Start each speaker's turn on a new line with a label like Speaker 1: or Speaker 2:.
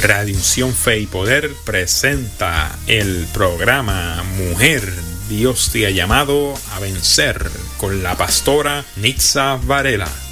Speaker 1: Radio Unción Fe y Poder presenta el programa Mujer, Dios te ha llamado a vencer, con la pastora Nitza Varela.